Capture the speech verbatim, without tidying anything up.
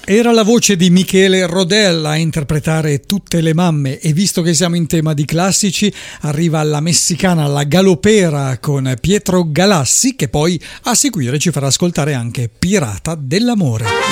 Era la voce di Michele Rodel a interpretare Tutte le mamme, e visto che siamo in tema di classici, arriva la messicana La Galopera con Pietro Galassi, che poi a seguire ci farà ascoltare anche Pirata dell'amore.